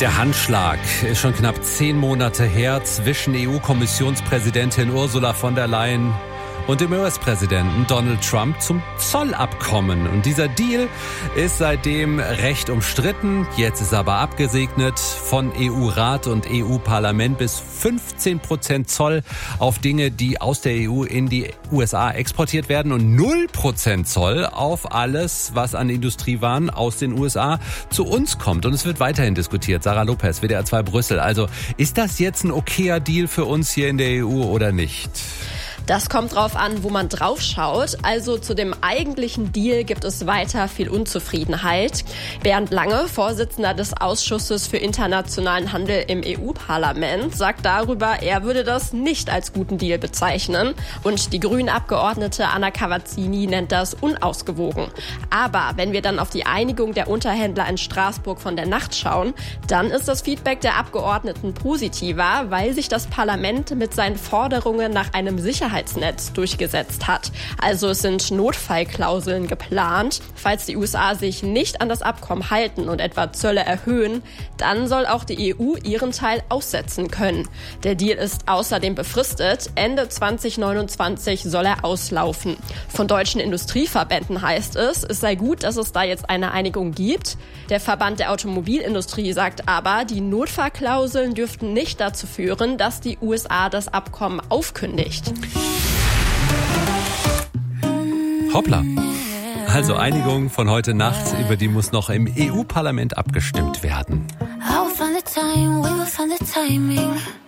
Der Handschlag ist schon knapp 10 Monate her zwischen EU-Kommissionspräsidentin Ursula von der Leyen und dem US-Präsidenten Donald Trump zum Zollabkommen. Und dieser Deal ist seitdem recht umstritten. Jetzt ist er aber abgesegnet von EU-Rat und EU-Parlament. Bis 15% Zoll auf Dinge, die aus der EU in die USA exportiert werden und 0% Zoll auf alles, was an Industriewaren aus den USA zu uns kommt. Und es wird weiterhin diskutiert. Sarah Lopez, WDR 2 Brüssel. Also ist das jetzt ein okayer Deal für uns hier in der EU oder nicht? Das kommt drauf an, wo man drauf schaut. Also zu dem eigentlichen Deal gibt es weiter viel Unzufriedenheit. Bernd Lange, Vorsitzender des Ausschusses für internationalen Handel im EU-Parlament, sagt darüber, er würde das nicht als guten Deal bezeichnen. Und die Grünen-Abgeordnete Anna Cavazzini nennt das unausgewogen. Aber wenn wir dann auf die Einigung der Unterhändler in Straßburg von der Nacht schauen, dann ist das Feedback der Abgeordneten positiver, weil sich das Parlament mit seinen Forderungen nach einem Sicherheitsnetz durchgesetzt hat. Also es sind Notfallklauseln geplant. Falls die USA sich nicht an das Abkommen halten und etwa Zölle erhöhen, dann soll auch die EU ihren Teil aussetzen können. Der Deal ist außerdem befristet. Ende 2029 soll er auslaufen. Von deutschen Industrieverbänden heißt es sei gut, dass es da jetzt eine Einigung gibt. Der Verband der Automobilindustrie sagt aber, die Notfallklauseln dürften nicht dazu führen, dass die USA das Abkommen aufkündigt. Hoppla. Also Einigung von heute Nacht, über die muss noch im EU-Parlament abgestimmt werden. I will find the time, we will find the timing.